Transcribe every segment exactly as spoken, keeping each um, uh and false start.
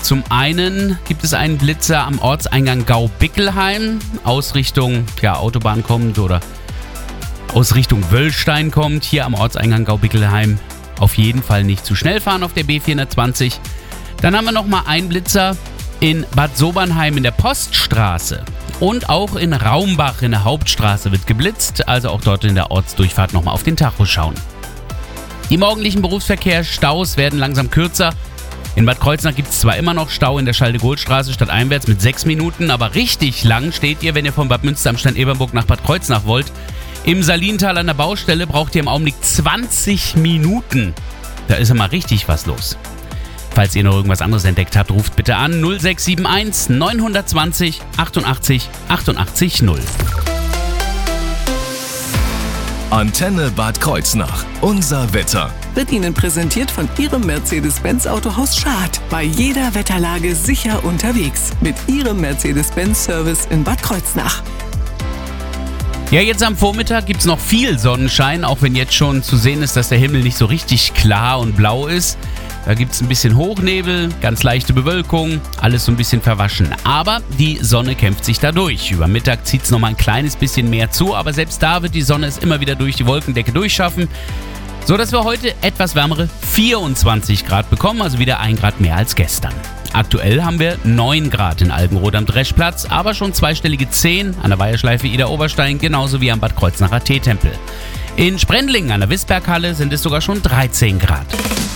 Zum einen gibt es einen Blitzer am Ortseingang Gau-Bickelheim, aus Richtung ja, Autobahn kommt oder aus Richtung Wöllstein kommt. Hier am Ortseingang Gau-Bickelheim auf jeden Fall nicht zu schnell fahren auf der B vierhundertzwanzig. Dann haben wir nochmal einen Blitzer in Bad Sobernheim in der Poststraße. Und auch in Raumbach in der Hauptstraße wird geblitzt, also auch dort in der Ortsdurchfahrt nochmal auf den Tacho schauen. Die morgendlichen Berufsverkehrsstaus werden langsam kürzer. In Bad Kreuznach gibt es zwar immer noch Stau in der Schalde-Gohl-Straße stadteinwärts mit sechs Minuten, aber richtig lang steht ihr, wenn ihr von Bad Münster am Stein-Ebernburg nach Bad Kreuznach wollt. Im Salintal an der Baustelle braucht ihr im Augenblick zwanzig Minuten. Da ist ja mal richtig was los. Falls ihr noch irgendwas anderes entdeckt habt, ruft bitte an null sechs sieben eins neun zwei null achtundachtzig achtundachtzig null. Antenne Bad Kreuznach. Unser Wetter. Wird Ihnen präsentiert von Ihrem Mercedes-Benz Autohaus Schad. Bei jeder Wetterlage sicher unterwegs. Mit Ihrem Mercedes-Benz Service in Bad Kreuznach. Ja, jetzt am Vormittag gibt es noch viel Sonnenschein, auch wenn jetzt schon zu sehen ist, dass der Himmel nicht so richtig klar und blau ist. Da gibt es ein bisschen Hochnebel, ganz leichte Bewölkung, alles so ein bisschen verwaschen. Aber die Sonne kämpft sich da durch. Über Mittag zieht es nochmal ein kleines bisschen mehr zu, aber selbst da wird die Sonne es immer wieder durch die Wolkendecke durchschaffen. So dass wir heute etwas wärmere vierundzwanzig Grad bekommen, also wieder ein Grad mehr als gestern. Aktuell haben wir neun Grad in Algenroth am Dreschplatz, aber schon zweistellige zehn an der Weiherschleife Ida-Oberstein, genauso wie am Bad Kreuznacher Teetempel. In Sprendlingen an der Wisberghalle sind es sogar schon dreizehn Grad.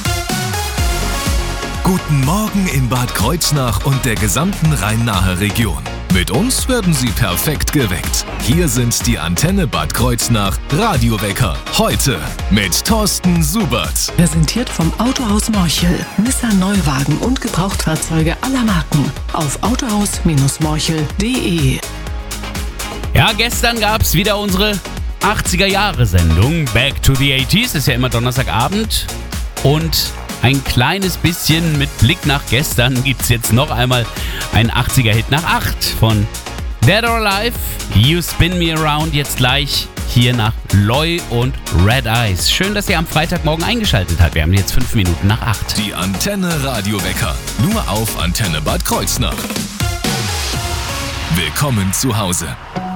Guten Morgen in Bad Kreuznach und der gesamten Rhein-Nahe Region. Mit uns werden Sie perfekt geweckt. Hier sind die Antenne Bad Kreuznach Radiowecker. Heute mit Thorsten Subert. Präsentiert vom Autohaus Morchel. Nissan Neuwagen und Gebrauchtfahrzeuge aller Marken. Auf autohaus Morchel punkt de. Ja, gestern gab es wieder unsere achtziger-Jahre-Sendung. Back to the eighties, ist ja immer Donnerstagabend. Und ein kleines bisschen mit Blick nach gestern gibt es jetzt noch einmal einen achtziger-Hit nach acht von Dead or Alive, You Spin Me Around, jetzt gleich hier nach Loy und Red Eyes. Schön, dass ihr am Freitagmorgen eingeschaltet habt. Wir haben jetzt fünf Minuten nach acht. Die Antenne Radiowecker, nur auf Antenne Bad Kreuznach. Willkommen zu Hause.